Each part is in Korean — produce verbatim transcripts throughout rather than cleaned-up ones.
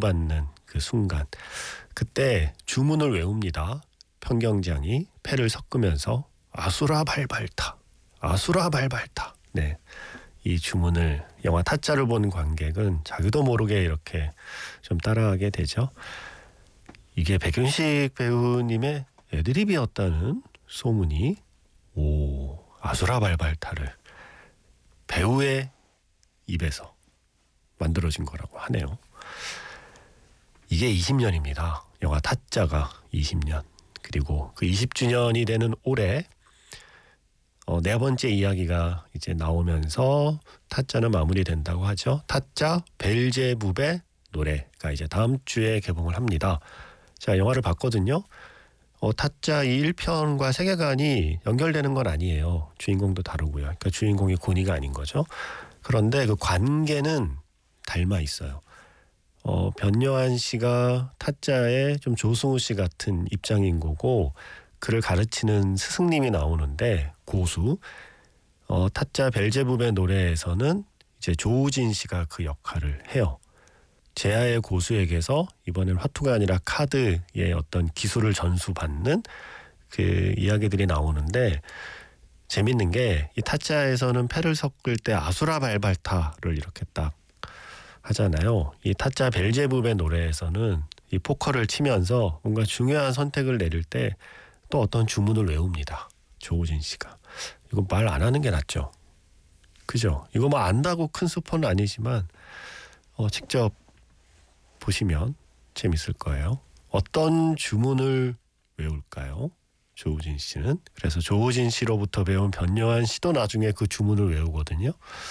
전수받는 그 순간, 그때 주문을 외웁니다. 평경장이 패를 섞으면서 아수라 발발타, 아수라 발발타. 네, 이 주문을 영화 타짜를 본 관객은 자기도 모르게 이렇게 좀 따라하게 되죠. 이게 백윤식 배우님의 애드립이었다는 소문이, 오, 아수라 발발타를 배우의 입에서 만들어진 거라고 하네요. 이게 이십 년입니다. 영화 타짜가 이십 년. 그리고 그 이십 주년이 되는 올해 어, 네 번째 이야기가 이제 나오면서 타짜는 마무리된다고 하죠. 타짜 벨제붑의 노래가 이제 다음 주에 개봉을 합니다. 자, 영화를 봤거든요. 어, 타짜 이 일 편과 세계관이 연결되는 건 아니에요. 주인공도 다르고요. 그러니까 주인공이 고니가 아닌 거죠. 그런데 그 관계는 닮아 있어요. 어, 변요한 씨가 타짜의 좀 조승우 씨 같은 입장인 거고, 그를 가르치는 스승님이 나오는데 고수. 어, 타짜 벨제붑의 노래에서는 이제 조우진 씨가 그 역할을 해요. 제아의 고수에게서 이번엔 화투가 아니라 카드의 어떤 기술을 전수받는 그 이야기들이 나오는데, 재밌는 게 이 타짜에서는 패를 섞을 때 아수라 발발타를 이렇게 딱 하잖아요. 이 타짜 벨제붑의 노래에서는 이 포커를 치면서 뭔가 중요한 선택을 내릴 때 또 어떤 주문을 외웁니다. 조우진 씨가. 이거 말 안 하는 게 낫죠. 그죠? 이거 뭐 안다고 큰 스포는 아니지만 어, 직접 보시면 재밌을 거예요. 어떤 주문을 외울까요? 조우진 씨는. 그래서 조우진 씨로부터 배운 변요한 씨도 나중에 그 주문을 외우거든요.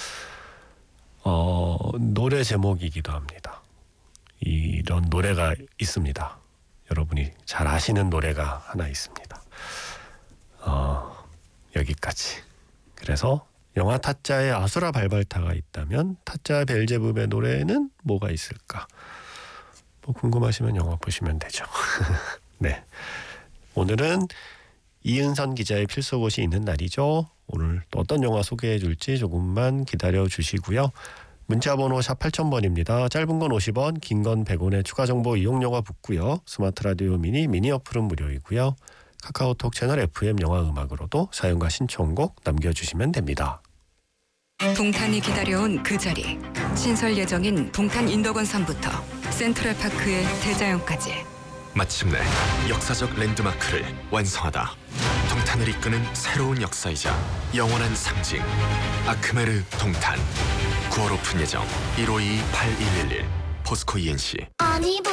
어, 노래 제목이기도 합니다. 이런 노래가 있습니다. 여러분이 잘 아시는 노래가 하나 있습니다. 어, 여기까지. 그래서 영화 타짜에 아수라 발발타가 있다면 타짜 벨제붑의 노래는 뭐가 있을까? 뭐 궁금하시면 영화 보시면 되죠. 네, 오늘은 이은선 기자의 필소곳이 있는 날이죠. 오늘 또 어떤 영화 소개해 줄지 조금만 기다려 주시고요. 문자번호 샵 팔천 번입니다. 짧은 건 오십 원, 긴 건 백 원의 추가 정보 이용료가 붙고요. 스마트 라디오 미니, 미니 어플은 무료이고요. 카카오톡 채널 에프엠 영화 음악으로도 사용과 신청곡 남겨주시면 됩니다. 동탄이 기다려온 그 자리. 신설 예정인 동탄 인덕원섬부터 센트럴파크의 대자연까지. 마침내 역사적 랜드마크를 완성하다. 동탄을 이끄는 새로운 역사이자 영원한 상징. 아크메르 동탄. 구월 오픈 예정. 일오이이 팔일일일. 포스코 이엔씨.